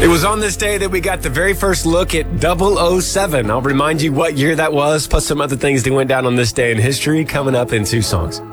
It was on this day that we got the very first look at 007. I'll remind you what year that was, plus some other things that went down on this day in history coming up in 2 songs.